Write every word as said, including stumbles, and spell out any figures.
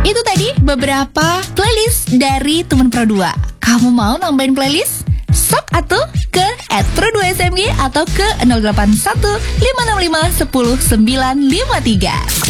Itu tadi beberapa playlist dari teman Pro dua. Kamu mau nambahin playlist? Sok atuh ke at pro dua S M G atau ke nol delapan satu lima enam lima satu nol sembilan lima tiga.